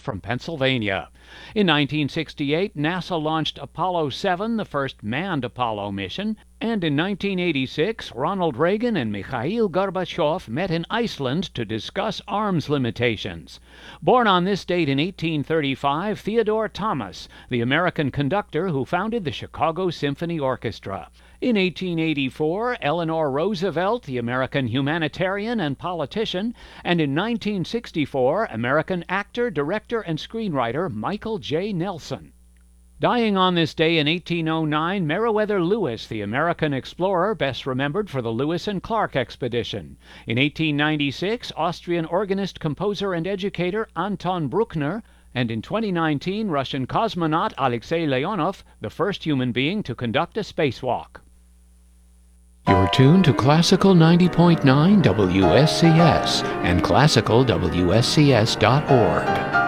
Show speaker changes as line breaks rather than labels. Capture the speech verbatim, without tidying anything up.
from Pennsylvania. In nineteen sixty-eight, NASA launched Apollo seven, the first manned Apollo mission. And in nineteen eighty-six, Ronald Reagan and Mikhail Gorbachev met in Iceland to discuss arms limitations. Born on this date in eighteen thirty-five, Theodore Thomas, the American conductor who founded the Chicago Symphony Orchestra. In eighteen eighty-four, Eleanor Roosevelt, the American humanitarian and politician. And in nineteen sixty-four, American actor, director, and screenwriter Michael J. Nelson. Dying on this day in eighteen oh nine, Meriwether Lewis, the American explorer best remembered for the Lewis and Clark expedition. In eighteen ninety-six, Austrian organist, composer, and educator Anton Bruckner. And in twenty nineteen, Russian cosmonaut Alexei Leonov, the first human being to conduct a spacewalk. You're tuned to Classical ninety point nine W S C S and classical W S C S dot org.